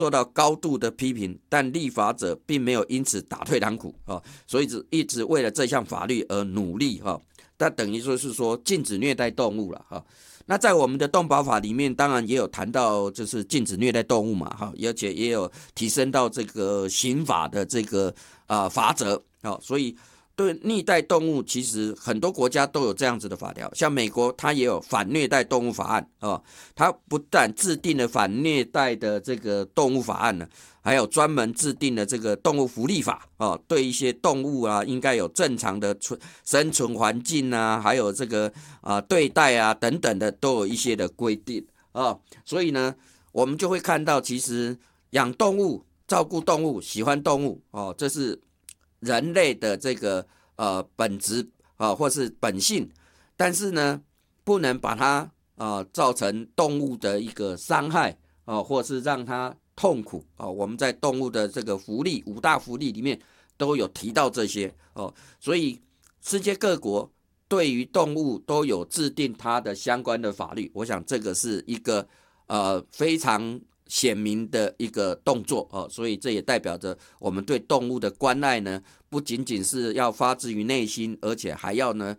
受到高度的批评，但立法者并没有因此打退堂鼓所以一直为了这项法律而努力那等于就是说禁止虐待动物了那在我们的动保法里面，当然也有谈到就是禁止虐待动物嘛而且也有提升到这个刑法的这个罚则所以对虐待动物，其实很多国家都有这样子的法条，像美国它也有反虐待动物法案它不但制定了反虐待的这个动物法案呢，还有专门制定了这个动物福利法对一些动物应该有正常的生存环境还有这个对待等等的都有一些的规定所以呢，我们就会看到，其实养动物、照顾动物、喜欢动物这是人类的这个本质或是本性，但是呢，不能把它造成动物的一个伤害或是让它痛苦我们在动物的这个福利五大福利里面都有提到这些所以世界各国对于动物都有制定它的相关的法律，我想这个是一个非常显明的一个动作所以这也代表着我们对动物的关爱呢，不仅仅是要发自于内心，而且还要呢